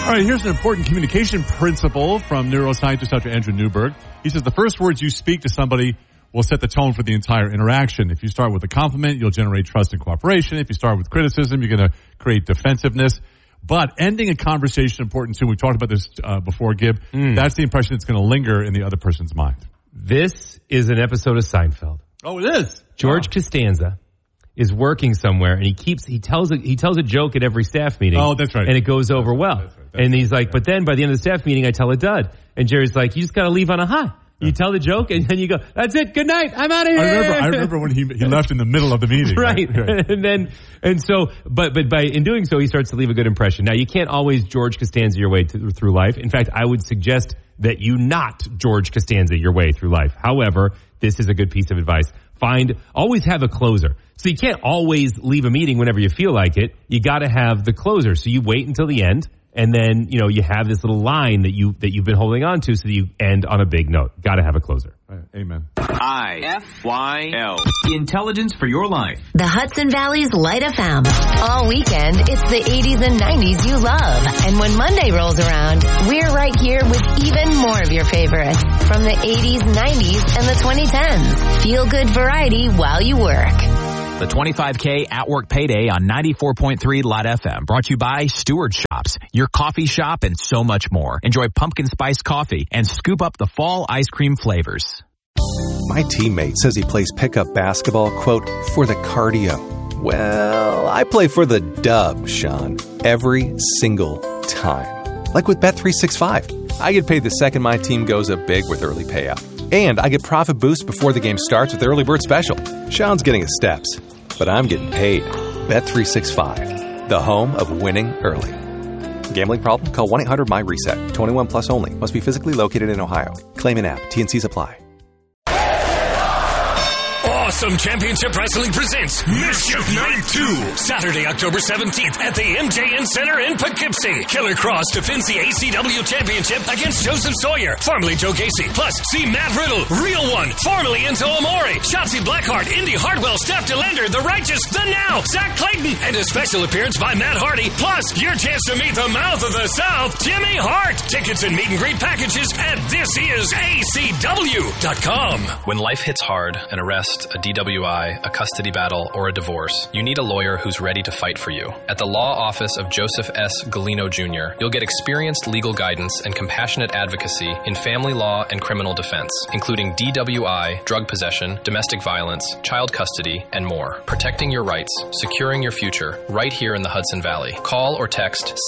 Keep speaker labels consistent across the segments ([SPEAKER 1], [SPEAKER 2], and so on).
[SPEAKER 1] All right, here's an important communication principle from neuroscientist Dr. Andrew Newberg. He says the first words you speak to somebody will set the tone for the entire interaction. If you start with a compliment, you'll generate trust and cooperation. If you start with criticism, you're going to create defensiveness. But ending a conversation is important too. We talked about this before, Gib. That's the impression that's going to linger in the other person's mind.
[SPEAKER 2] This is an episode of Seinfeld.
[SPEAKER 1] Oh, it is.
[SPEAKER 2] George Costanza is working somewhere, and he tells a joke at every staff meeting.
[SPEAKER 1] Oh, that's right.
[SPEAKER 2] And it goes over well.
[SPEAKER 1] That's right.
[SPEAKER 2] And he's like, but then by the end of the staff meeting, I tell a dud. And Jerry's like, you just got to leave on a high. You tell the joke, and then you go, that's it, good night, I'm out of here.
[SPEAKER 1] I remember when he left in the middle of the meeting.
[SPEAKER 2] Right. But by in doing so, he starts to leave a good impression. Now, you can't always George Costanza your way through life. In fact, I would suggest that you not George Costanza your way through life. However, this is a good piece of advice. Always have a closer. So you can't always leave a meeting whenever you feel like it. You got to have the closer. So you wait until the end. And then, you have this little line that you've been holding on to so that you end on a big note. Got to have a closer.
[SPEAKER 1] Right. Amen.
[SPEAKER 3] IFYL. Intelligence for your life.
[SPEAKER 4] The Hudson Valley's Light FM. All weekend, it's the 80s and 90s you love. And when Monday rolls around, we're right here with even more of your favorites. From the 80s, 90s, and the 2010s. Feel good variety while you work.
[SPEAKER 5] The 25K at work payday on 94.3 Light FM. Brought to you by Stewart Shops, your coffee shop, and so much more. Enjoy pumpkin spice coffee and scoop up the fall ice cream flavors.
[SPEAKER 6] My teammate says he plays pickup basketball, quote, for the cardio. Well, I play for the dub, Sean, every single time. Like with Bet365. I get paid the second my team goes up big with early payout. And I get profit boost before the game starts with Early Bird Special. Sean's getting his steps, but I'm getting paid. Bet365, the home of winning early. Gambling problem? Call 1-800-MY-RESET. 21 plus only. Must be physically located in Ohio. Claim in app. T&Cs apply.
[SPEAKER 7] Awesome Championship Wrestling presents Mischief Night 2, Saturday, October 17th at the MJN Center in Poughkeepsie. Killer Cross defends the ACW Championship against Joseph Sawyer, formerly Joe Gacy. Plus, see Matt Riddle, Real One, formerly Enzo Amore, Shotzi Blackheart, Indy Hartwell, Steph DeLender, The Righteous, The Now, Zach Clayton, and a special appearance by Matt Hardy. Plus, your chance to meet the Mouth of the South, Jimmy Hart. Tickets and meet and greet packages at thisisacw.com.
[SPEAKER 8] When life hits hard, an arrest, a DWI, a custody battle, or a divorce, you need a lawyer who's ready to fight for you. At the law office of Joseph S. Galino Jr., you'll get experienced legal guidance and compassionate advocacy in family law and criminal defense, including DWI, drug possession, domestic violence, child custody, and more. Protecting your rights, securing your future, right here in the Hudson Valley. Call or text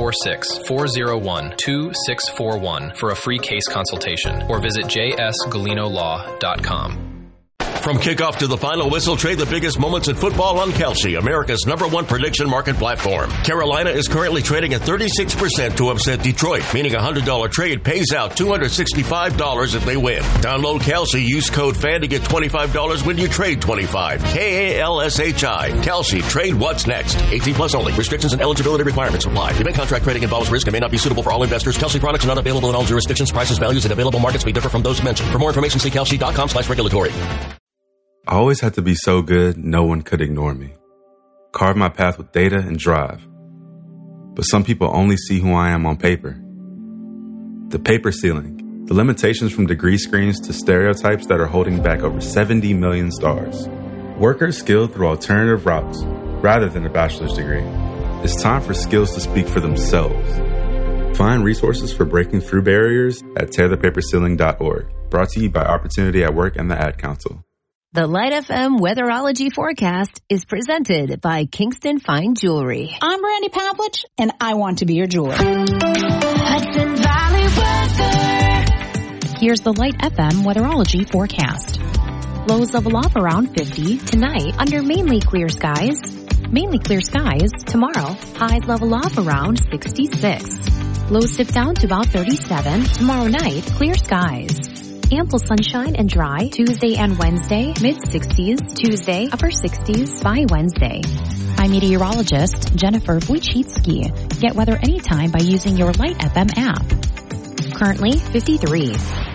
[SPEAKER 8] 646-401-2641 for a free case consultation, or visit jsgalinolaw.com.
[SPEAKER 9] From kickoff to the final whistle, trade the biggest moments in football on Kelsey, America's #1 prediction market platform. Carolina is currently trading at 36% to upset Detroit, meaning a $100 trade pays out $265 if they win. Download Kelsey, use code FAN to get $25 when you trade $25. KALSHI. Kelsey, trade what's next. 18 plus only. Restrictions and eligibility requirements apply. Event contract trading involves risk and may not be suitable for all investors. Kelsey products are not available in all jurisdictions. Prices, values, and available markets may differ from those mentioned. For more information, see kelsey.com/regulatory.
[SPEAKER 10] I always had to be so good, no one could ignore me. Carve my path with data and drive. But some people only see who I am on paper. The paper ceiling, the limitations from degree screens to stereotypes that are holding back over 70 million stars. Workers skilled through alternative routes, rather than a bachelor's degree. It's time for skills to speak for themselves. Find resources for breaking through barriers at tearthepaperceiling.org. Brought to you by Opportunity at Work and the Ad Council.
[SPEAKER 4] The Light FM Weatherology Forecast is presented by Kingston Fine Jewelry.
[SPEAKER 11] I'm Brandy Pavlich, and I want to be your jeweler.
[SPEAKER 4] Hudson Valley weather.
[SPEAKER 12] Here's the Light FM Weatherology Forecast. Lows level off around 50 tonight under mainly clear skies. Mainly clear skies tomorrow. Highs level off around 66. Lows dip down to about 37 tomorrow night. Clear skies. Ample sunshine and dry Tuesday and Wednesday, mid-60s, Tuesday, upper 60s by Wednesday. I'm meteorologist Jennifer Wojcicki. Get weather anytime by using your Light FM app. Currently 53.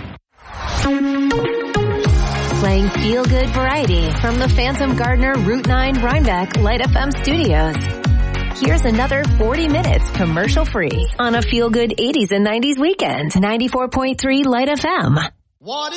[SPEAKER 4] Playing feel-good variety from the Phantom Gardener Route 9 Rhinebeck Light FM studios. here's another 40 minutes commercial-free on a feel-good 80s and 90s weekend. 94.3 Light FM.